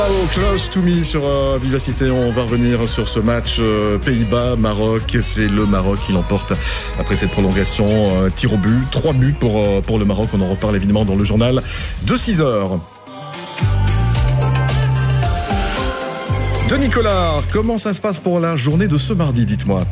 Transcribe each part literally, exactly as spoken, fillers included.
Oh, close to me sur euh, Vivacité. On va revenir sur ce match euh, Pays-Bas-Maroc. C'est le Maroc qui l'emporte après cette prolongation. Euh, tir au but, trois buts pour, euh, pour le Maroc. On en reparle évidemment dans le journal de six heures. Denis Collard, comment ça se passe pour la journée de ce mardi, dites-moi?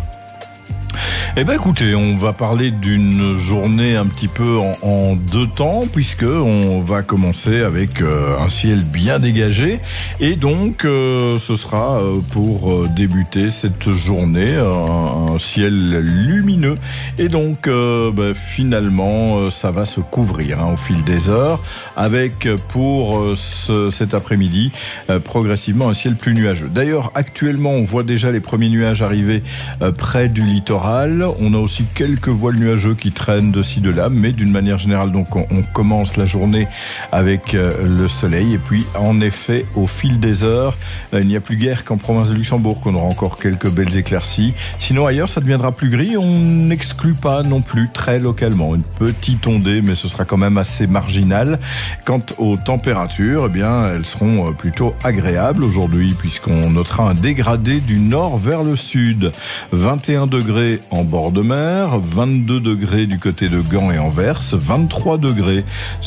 Eh ben écoutez, on va parler d'une journée un petit peu en, en deux temps, puisque on va commencer avec euh, un ciel bien dégagé, et donc euh, ce sera euh, pour euh, débuter cette journée un, un ciel lumineux, et donc euh, ben, finalement euh, ça va se couvrir hein, au fil des heures, avec pour euh, ce, cet après-midi euh, progressivement un ciel plus nuageux. D'ailleurs, actuellement, on voit déjà les premiers nuages arriver euh, près du littoral. On a aussi quelques voiles nuageux qui traînent de ci de là, mais d'une manière générale, donc on, on commence la journée avec euh, le soleil, et puis en effet, au fil des heures, euh, il n'y a plus guère qu'en province de Luxembourg qu'on aura encore quelques belles éclaircies. Sinon ailleurs, ça deviendra plus gris. On n'exclut pas non plus très localement une petite ondée, mais ce sera quand même assez marginal. Quant aux températures, eh bien, elles seront plutôt agréables aujourd'hui, puisqu'on notera un dégradé du nord vers le sud. vingt et un degrés en bord de mer, vingt-deux degrés du côté de Gand et Anvers, vingt-trois degrés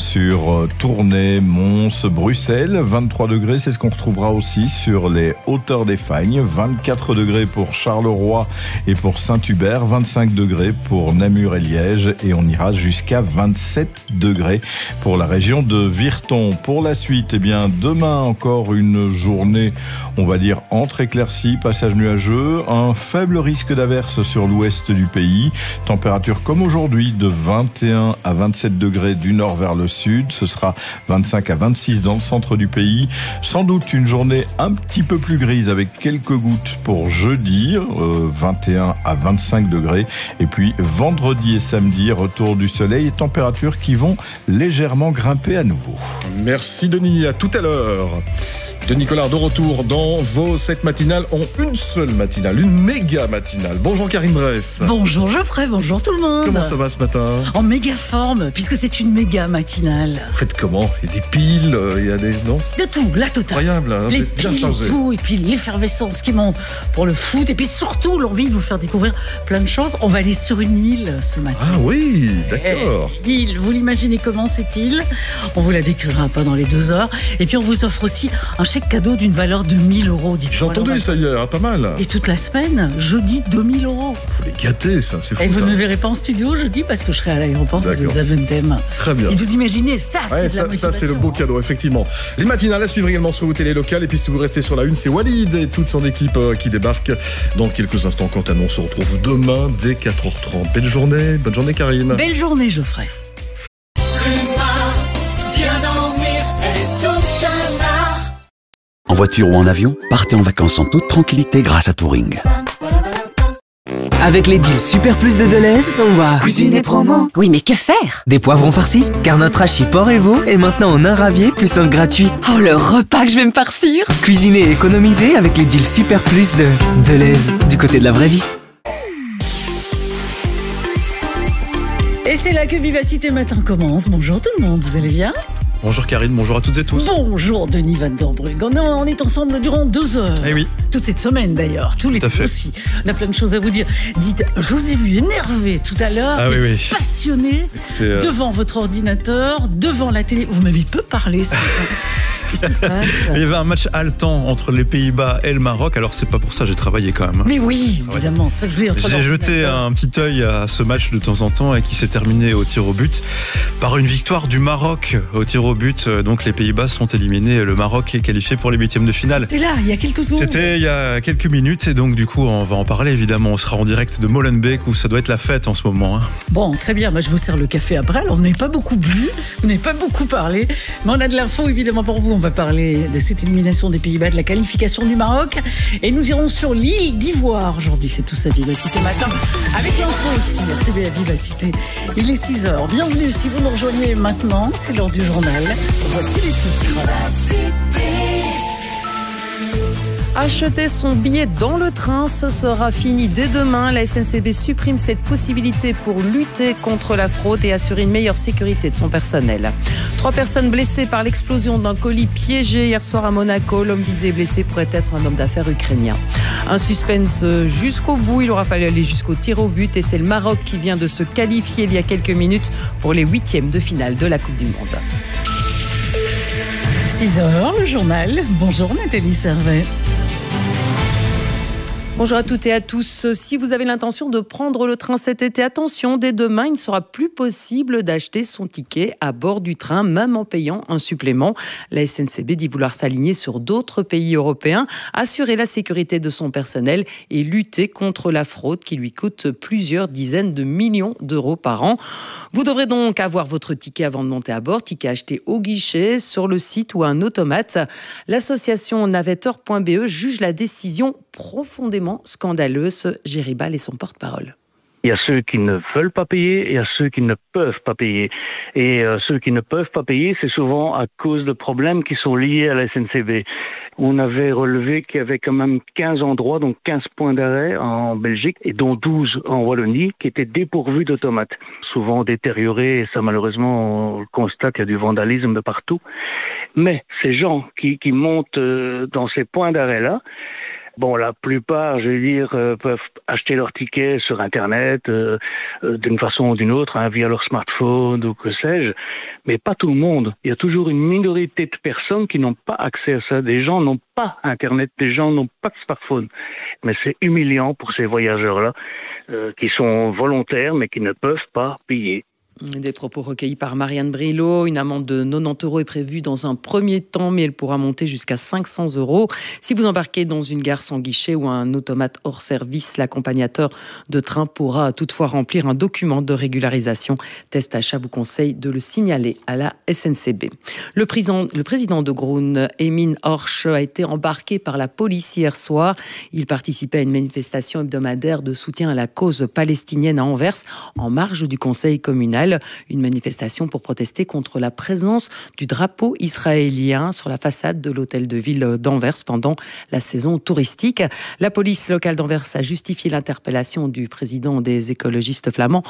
sur Tournai, Mons, Bruxelles, vingt-trois degrés, c'est ce qu'on retrouvera aussi sur les hauteurs des Fagnes, vingt-quatre degrés pour Charleroi et pour Saint-Hubert, vingt-cinq degrés pour Namur et Liège, et on ira jusqu'à vingt-sept degrés pour la région de Virton. Pour la suite, eh bien, demain encore une journée, on va dire entre éclaircies, passage nuageux, un faible risque d'averse sur l'ouest du pays, température comme aujourd'hui de vingt et un à vingt-sept degrés du nord vers le sud, ce sera vingt-cinq à vingt-six dans le centre du pays, sans doute une journée un petit peu plus grise avec quelques gouttes pour jeudi, euh, vingt et un à vingt-cinq degrés, et puis vendredi et samedi, retour du soleil et températures qui vont légèrement grimper à nouveau. Merci Denis, à tout à l'heure. Denis Collard de retour dans vos sept matinales en une seule matinale, une méga matinale. Bonjour Karine Bress. Bonjour Geoffrey, bonjour tout le monde. Comment ça va ce matin? En méga forme, puisque c'est une méga matinale. Vous faites comment? Il y a des piles, il y a des... non? De tout, la totale. Incroyable, hein, les bien piles, chargé. tout, et puis l'effervescence qui monte pour le foot, et puis surtout l'envie de vous faire découvrir plein de choses. On va aller sur une île ce matin. Ah oui, d'accord. Eh, l'île, vous l'imaginez comment cette île? On vous la décrira pas dans les deux heures. Et puis on vous offre aussi un chèque cadeau d'une valeur de mille euros. J'ai entendu ça hier, hein, pas mal. Et toute la semaine, jeudi, deux mille euros. Vous les gâtez, ça, c'est fou. Et vous ça. ne me verrez pas en studio jeudi parce que je serai à l'aéroport de D'accord. Zaventem. Très bien. Et vous imaginez, ça, c'est Ouais, de la ça, motivation. ça c'est le beau cadeau, effectivement. Les matinales à suivre également sur vos télés locales. Et puis si vous restez sur la une, c'est Walid et toute son équipe euh, qui débarque dans quelques instants. Quant à nous, on se retrouve demain dès quatre heures trente. Belle journée, bonne journée Karine. Belle journée Geoffrey. En voiture ou en avion, partez en vacances en toute tranquillité grâce à Touring. Avec les deals Super Plus de Deleuze, on va cuisiner promo. Oui, mais que faire? Des poivrons farcis, car notre hachis porc et veau est maintenant en un ravier plus un gratuit. Oh, le repas que je vais me farcir! Cuisiner et économiser avec les deals Super Plus de Deleuze, du côté de la vraie vie. Et c'est là que Vivacité Matin commence. Bonjour tout le monde, vous allez bien? Bonjour Karine, bonjour à toutes et tous. Bonjour Denis Van Der Brugge. On est, on est ensemble durant deux heures. Eh oui. Toute cette semaine d'ailleurs, tous les Tout à fait. aussi. On a plein de choses à vous dire. Dites, je vous ai vu énervé tout à l'heure, Ah oui, oui. passionné, Écoutez, euh, devant votre ordinateur, devant la télé. Vous m'avez peu parlé ce matin. Qu'est-ce qui se passe? Il y avait un match haletant entre les Pays-Bas et le Maroc, alors c'est pas pour ça, j'ai travaillé quand même. Mais oui, évidemment, c'est ça que je voulais dire. J'ai jeté un petit œil à ce match de temps en temps et qui s'est terminé au tir au but par une victoire du Maroc au tir au but. Donc les Pays-Bas sont éliminés, le Maroc est qualifié pour les huitièmes de finale. C'était là, il y a quelques secondes. C'était il y a quelques minutes et donc du coup on va en parler évidemment. On sera en direct de Molenbeek où ça doit être la fête en ce moment. Hein. Bon, très bien, moi je vous sers le café après. Alors, on n'a pas beaucoup bu, on n'a pas beaucoup parlé, mais on a de l'info évidemment pour vous. On va parler de cette élimination des Pays-Bas, de la qualification du Maroc, et nous irons sur l'île d'Ivoire aujourd'hui. C'est tout ça, Vivacité Matin, avec l'info aussi, R T V à Vivacité. Il est six heures. Bienvenue si vous nous rejoignez maintenant, c'est l'heure du journal. Voici les titres. Acheter son billet dans le train, ce sera fini dès demain. La S N C B supprime cette possibilité pour lutter contre la fraude et assurer une meilleure sécurité de son personnel. Trois personnes blessées par l'explosion d'un colis piégé hier soir à Monaco. L'homme visé et blessé pourrait être un homme d'affaires ukrainien. Un suspense jusqu'au bout. Il aura fallu aller jusqu'au tir au but et c'est le Maroc qui vient de se qualifier il y a quelques minutes pour les huitièmes de finale de la Coupe du Monde. six heures, le journal. Bonjour Nathalie Servet. Bonjour à toutes et à tous. Si vous avez l'intention de prendre le train cet été, attention, dès demain, il ne sera plus possible d'acheter son ticket à bord du train, même en payant un supplément. La S N C B dit vouloir s'aligner sur d'autres pays européens, assurer la sécurité de son personnel et lutter contre la fraude qui lui coûte plusieurs dizaines de millions d'euros par an. Vous devrez donc avoir votre ticket avant de monter à bord, ticket acheté au guichet, sur le site ou à un automate. L'association navetteur point b e juge la décision profondément scandaleuse. Géribal est son porte-parole. Il y a ceux qui ne veulent pas payer et il y a ceux qui ne peuvent pas payer. Et euh, ceux qui ne peuvent pas payer, c'est souvent à cause de problèmes qui sont liés à la S N C B. On avait relevé qu'il y avait quand même quinze endroits, donc quinze points d'arrêt en Belgique, et dont douze en Wallonie, qui étaient dépourvus d'automates. Souvent détériorés, et ça malheureusement, on le constate, il y a du vandalisme de partout. Mais ces gens qui, qui montent dans ces points d'arrêt-là, bon, la plupart, je veux dire, euh, peuvent acheter leur ticket sur Internet euh, euh, d'une façon ou d'une autre, hein, via leur smartphone ou que sais-je, mais pas tout le monde. Il y a toujours une minorité de personnes qui n'ont pas accès à ça. Des gens n'ont pas Internet, des gens n'ont pas de smartphone. Mais c'est humiliant pour ces voyageurs-là, euh, qui sont volontaires mais qui ne peuvent pas payer. Des propos recueillis par Marianne Brilot. Une amende de quatre-vingt-dix euros est prévue dans un premier temps, mais elle pourra monter jusqu'à cinq cents euros. Si vous embarquez dans une gare sans guichet ou un automate hors service, l'accompagnateur de train pourra toutefois remplir un document de régularisation. Test Achat vous conseille de le signaler à la S N C B. Le président, le président de Groen, Emin Orch, a été embarqué par la police hier soir. Il participait à une manifestation hebdomadaire de soutien à la cause palestinienne à Anvers, en marge du conseil communal. Une manifestation pour protester contre la présence du drapeau israélien sur la façade de l'hôtel de ville d'Anvers pendant la saison touristique. La police locale d'Anvers a justifié l'interpellation du président des écologistes flamands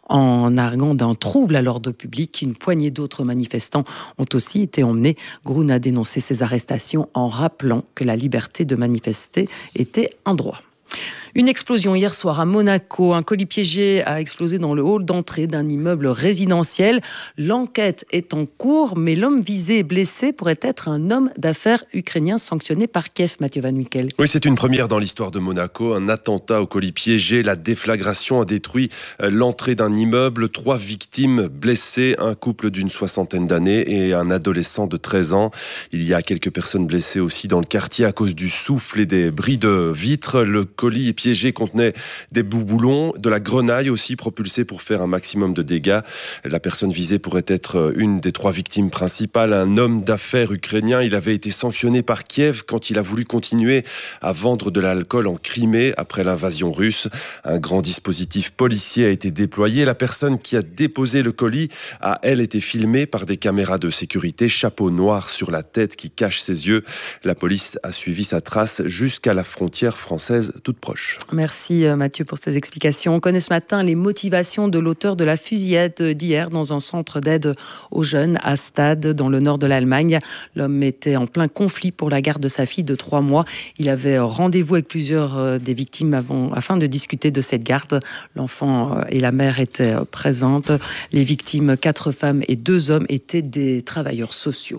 en arguant d'un trouble à l'ordre public. Une poignée d'autres manifestants ont aussi été emmenés. Groen a dénoncé ces arrestations en rappelant que la liberté de manifester était un droit. Une explosion hier soir à Monaco. Un colis piégé a explosé dans le hall d'entrée d'un immeuble résidentiel. L'enquête est en cours, mais l'homme visé et blessé pourrait être un homme d'affaires ukrainien sanctionné par Kiev, Mathieu Van Wickel. Oui, c'est une première dans l'histoire de Monaco. Un attentat au colis piégé. La déflagration a détruit l'entrée d'un immeuble. Trois victimes blessées, un couple d'une soixantaine d'années et un adolescent de treize ans. Il y a quelques personnes blessées aussi dans le quartier à cause du souffle et des bris de vitres. Le colis piégé contenait des boulons, de la grenaille aussi propulsée pour faire un maximum de dégâts. La personne visée pourrait être une des trois victimes principales, un homme d'affaires ukrainien. Il avait été sanctionné par Kiev quand il a voulu continuer à vendre de l'alcool en Crimée après l'invasion russe. Un grand dispositif policier a été déployé. La personne qui a déposé le colis a, elle, été filmée par des caméras de sécurité, chapeau noir sur la tête qui cache ses yeux. La police a suivi sa trace jusqu'à la frontière française toute proche. Merci Mathieu pour ces explications. On connaît ce matin les motivations de l'auteur de la fusillade d'hier dans un centre d'aide aux jeunes à Stade, dans le nord de l'Allemagne. L'homme était en plein conflit pour la garde de sa fille de trois mois. Il avait rendez-vous avec plusieurs des victimes avant, afin de discuter de cette garde. L'enfant et la mère étaient présentes. Les victimes, quatre femmes et deux hommes, étaient des travailleurs sociaux.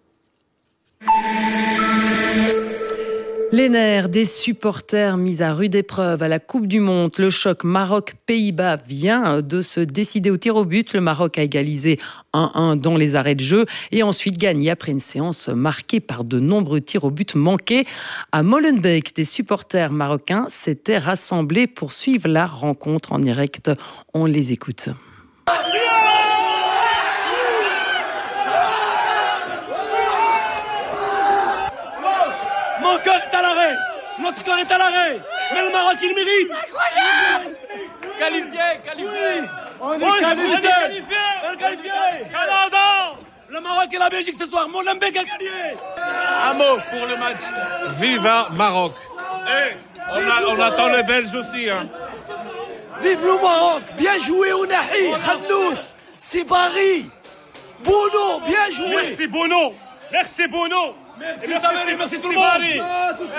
Les nerfs des supporters mis à rude épreuve à la Coupe du Monde. Le choc Maroc-Pays-Bas vient de se décider au tir au but. Le Maroc a égalisé un un dans les arrêts de jeu et ensuite gagné après une séance marquée par de nombreux tirs au but manqués. À Molenbeek, des supporters marocains s'étaient rassemblés pour suivre la rencontre en direct. On les écoute. Mon corps est à l'arrêt. Notre corps est à l'arrêt. Mais le Maroc, il mérite. Incroyable. Qualifié, qualifié. Oui. On est qualifié. On est qualifié. On est qualifié. Canada. Le Maroc et la Belgique ce soir. Molenbeek a gagné. Un mot pour le match. Viva Maroc. Hey, on, a, on attend les Belges aussi. Hein. Vive le Maroc. Bien joué, Ounahi, Khannous, Sibari, Bono, bien joué. Merci Bono. Merci Bono. Merci, merci, merci, merci tout le monde. Merci,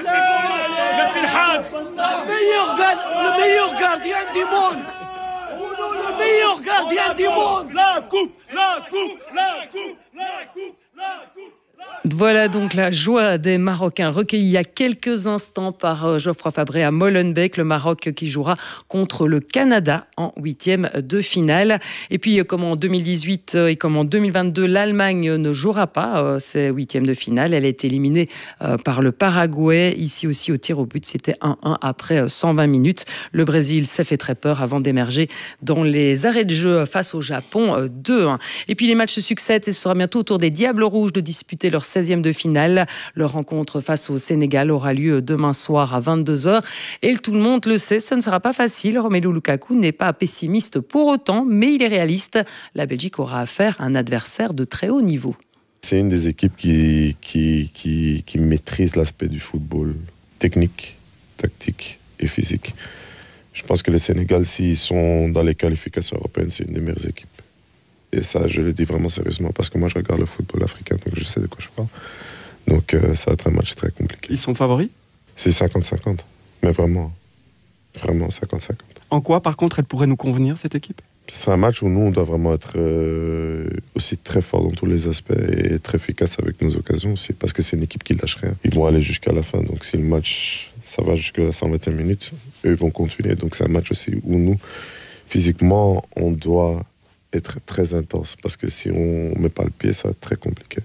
merci le Hajj. Le meilleur, le meilleur gardien du monde. Bono, le meilleur gardien du monde. La coupe, la coupe, la coupe, la coupe, la coupe. Voilà donc la joie des Marocains recueillis il y a quelques instants par Geoffroy Fabré à Molenbeek, le Maroc qui jouera contre le Canada en huitième de finale. Et puis comme en deux mille dix-huit et comme en deux mille vingt-deux, l'Allemagne ne jouera pas ces huitièmes de finale. Elle est éliminée par le Paraguay. Ici aussi au tir au but, c'était un un après cent vingt minutes. Le Brésil s'est fait très peur avant d'émerger dans les arrêts de jeu face au Japon deux un. Et puis les matchs se succèdent et ce sera bientôt au tour des Diables Rouges de disputer leur seizième de finale. Leur rencontre face au Sénégal aura lieu demain soir à vingt-deux heures. Et tout le monde le sait, ce ne sera pas facile. Romelu Lukaku n'est pas pessimiste pour autant, mais il est réaliste. La Belgique aura affaire à un adversaire de très haut niveau. C'est une des équipes qui, qui, qui, qui maîtrise l'aspect du football technique, tactique et physique. Je pense que le Sénégal, s'ils sont dans les qualifications européennes, c'est une des meilleures équipes. Et ça, je le dis vraiment sérieusement, parce que moi, je regarde le football africain, donc je sais de quoi je parle. Donc, euh, ça va être un match très compliqué. Ils sont favoris ? C'est cinquante cinquante. Mais vraiment, vraiment cinquante cinquante. En quoi, par contre, elle pourrait nous convenir, cette équipe ? C'est un match où nous, on doit vraiment être euh, aussi très fort dans tous les aspects et très efficace avec nos occasions aussi, parce que c'est une équipe qui lâche rien. Ils vont aller jusqu'à la fin, donc si le match, ça va jusqu'à la cent vingtième minute, eux, ils vont continuer. Donc, c'est un match aussi où nous, physiquement, on doit être très intense, parce que si on ne met pas le pied, ça va être très compliqué.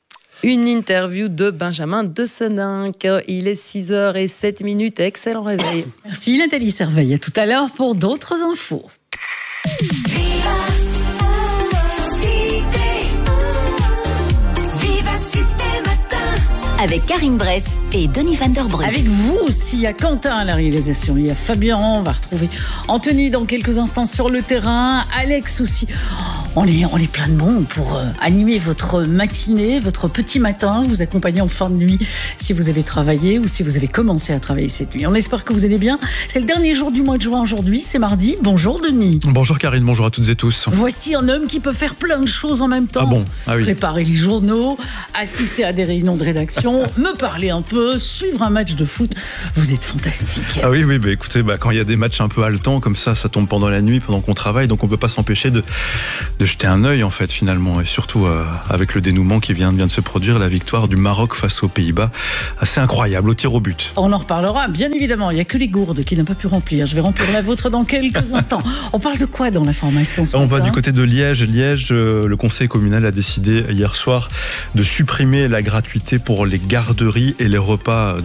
Une interview de Benjamin de Seninck. Il est six heures zéro sept minutes. Excellent réveil. Merci Nathalie Serveille. À tout à l'heure pour d'autres infos. Avec Karine Bress et Denis Van Der Brugge. Avec vous aussi, il y a Quentin à la réalisation, il y a Fabien, on va retrouver Anthony dans quelques instants sur le terrain, Alex aussi. On est, on est plein de monde pour euh, animer votre matinée, votre petit matin, vous accompagner en fin de nuit si vous avez travaillé ou si vous avez commencé à travailler cette nuit. On espère que vous allez bien. C'est le dernier jour du mois de juin aujourd'hui, c'est mardi. Bonjour Denis. Bonjour Karine, bonjour à toutes et tous. Voici un homme qui peut faire plein de choses en même temps. Ah bon ? Ah oui. Préparer les journaux, assister à des réunions de rédaction, me parler un peu, suivre un match de foot. Vous êtes fantastique. Ah oui, oui, bah écoutez, bah, quand il y a des matchs un peu haletants comme ça, ça tombe pendant la nuit, pendant qu'on travaille, donc on peut pas s'empêcher de, de jeter un œil en fait finalement, et surtout euh, avec le dénouement qui vient, vient de se produire, la victoire du Maroc face aux Pays-Bas, assez incroyable au tir au but. On en reparlera, bien évidemment. Il n'y a que les gourdes qui n'ont pas pu remplir. Je vais remplir la vôtre dans quelques instants. On parle de quoi dans la formation ce On matin ? va du côté de Liège. Liège, euh, le conseil communal a décidé hier soir de supprimer la gratuité pour les garderies et les repas